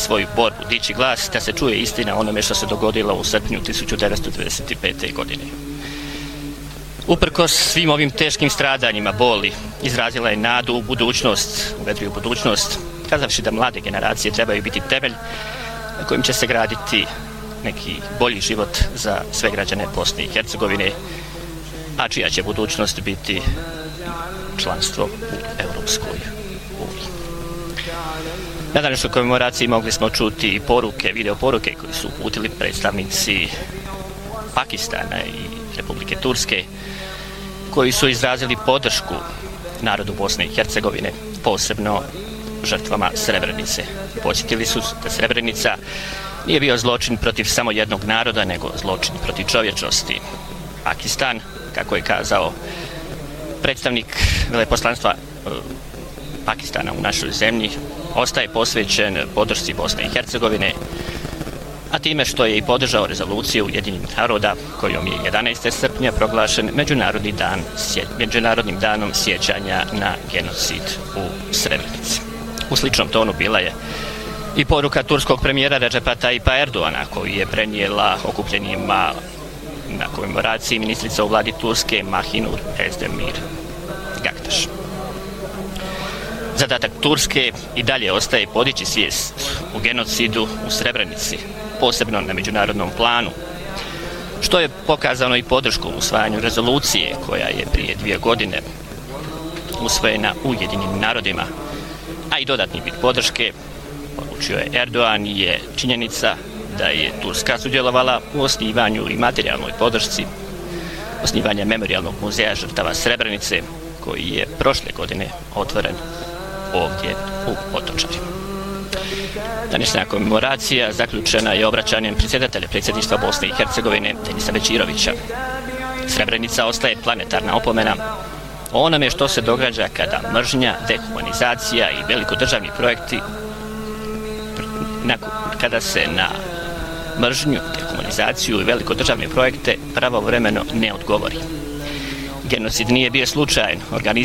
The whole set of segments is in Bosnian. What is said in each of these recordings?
svoju borbu, dići glas da se čuje istina o onome što se dogodilo u srpnju 1995. godine. Uprkos svim ovim teškim stradanjima, boli, izrazila je nadu u budućnost, u vedriju budućnost, kazavši da mlade generacije trebaju biti temelj na kojim će se graditi neki bolji život za sve građane Bosne i Hercegovine, a čija će budućnost biti članstvo u Europskoj uniji. Na današnjoj komemoraciji mogli smo čuti i poruke, video poruke koje su uputili predstavnici Pakistana i Republike Turske, koji su izrazili podršku narodu Bosne i Hercegovine, posebno žrtvama Srebrenice. Podsjetili su da Srebrenica nije bio zločin protiv samo jednog naroda, nego zločin protiv čovječnosti. Pakistan, kako je kazao predstavnik veleposlanstva Pakistana u našoj zemlji, ostaje posvećen podršci Bosne i Hercegovine, a time što je i podržao rezoluciju Ujedinjenih naroda kojom je 11. srpnja proglašen Međunarodnim danom sjećanja na genocid u Srebrenici. U sličnom tonu bila je i poruka turskog premijera Recepa Tayyipa Erdoğana, koju je prenijela okupljenima na komemoraciji ministrica u vladi Turske Mahinur Ezdemir Gaktaš. Zadatak Turske i dalje ostaje podići svijest o genocidu u Srebrenici, posebno na međunarodnom planu, što je pokazano i podrškom usvajanju rezolucije koja je prije 2 godine usvojena u Ujedinjenim narodima, a i dodatni vid podrške, poručio je Erdoğan, je činjenica da je Turska sudjelovala u osnivanju i materijalnoj podršci osnivanja Memorijalnog muzeja žrtava Srebrenice, koji je prošle godine otvoren ovdje u Potočari. Današnja komemoracija zaključena je obraćanjem predsjedništva Bosne i Hercegovine Denisa Bećirovića. Srebrenica ostaje planetarna opomena o onome što se događa kada mržnja, dehumanizacija i velikodržavni projekti, kada se na mržnju, dehumanizaciju i velikodržavne projekte pravovremeno ne odgovori. Genocid nije bio slučajan,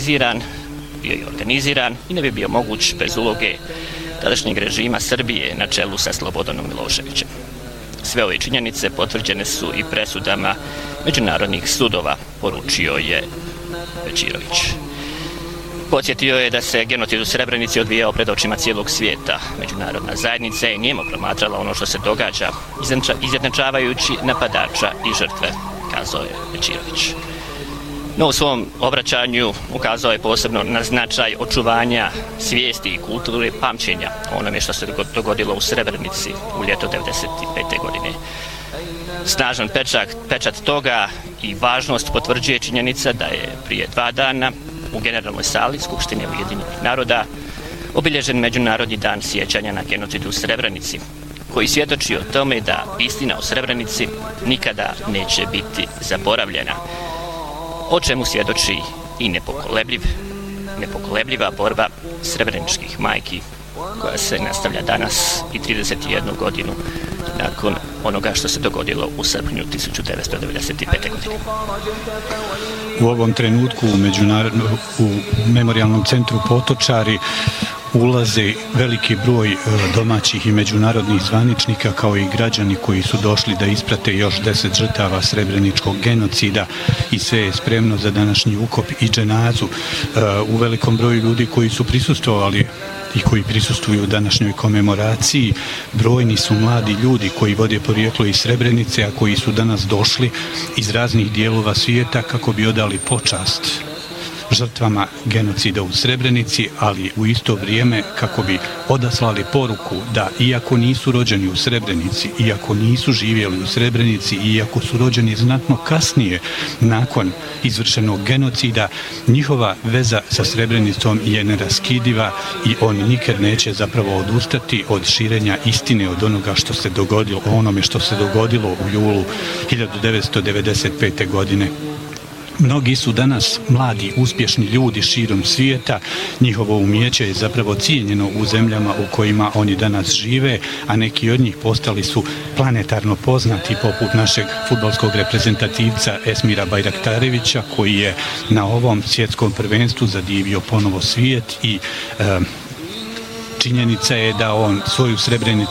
bio je organiziran i ne bi bio moguć bez uloge tadašnjeg režima Srbije na čelu sa Slobodanom Miloševićem. Sve ove činjenice potvrđene su i presudama međunarodnih sudova, poručio je Bećirović. Podsjetio je da se genocid u Srebrenici odvijao pred očima cijelog svijeta. Međunarodna zajednica je nijemo promatrala ono što se događa, izjednačavajući napadača i žrtve, kazao je Bećirović. No, u svom obraćanju ukazao je posebno na značaj očuvanja svijesti i kulture pamćenja o onome što se dogodilo u Srebrenici u ljeto 1995. godine. Snažan pečat toga i važnost potvrđuje činjenica da je prije 2 dana u Generalnoj sali Skupštine Ujedinjenih naroda obilježen Međunarodni dan sjećanja na genocid u Srebrenici, koji svjedoči o tome da istina o Srebrenici nikada neće biti zaboravljena, o čemu svjedoči i nepokolebljiva borba srebreničkih majki, koja se nastavlja danas i 31 godinu nakon onoga što se dogodilo u srpnju 1995. godine. U ovom trenutku u Memorijalnom centru Potočari ulaze veliki broj domaćih i međunarodnih zvaničnika, kao i građani koji su došli da isprate još 10 žrtava srebreničkog genocida, i sve je spremno za današnji ukop i dženazu. U velikom broju ljudi koji su prisustvovali i koji prisustvuju današnjoj komemoraciji, brojni su mladi ljudi koji vode porijeklo iz Srebrenice, a koji su danas došli iz raznih dijelova svijeta kako bi odali počast žrtvama genocida u Srebrenici, ali u isto vrijeme kako bi odaslali poruku da iako nisu rođeni u Srebrenici, iako nisu živjeli u Srebrenici, iako su rođeni znatno kasnije nakon izvršenog genocida, njihova veza sa Srebrenicom je neraskidiva i oni nikad neće zapravo odustati od širenja istine od onoga što se dogodilo, o onome što se dogodilo u julu 1995. godine. Mnogi su danas mladi, uspješni ljudi širom svijeta, njihovo umijeće je zapravo cijenjeno u zemljama u kojima oni danas žive, a neki od njih postali su planetarno poznati, poput našeg fudbalskog reprezentativca Esmira Bajraktarevića, koji je na ovom svjetskom prvenstvu zadivio ponovo svijet, i činjenica je da on svoju Srebrenicu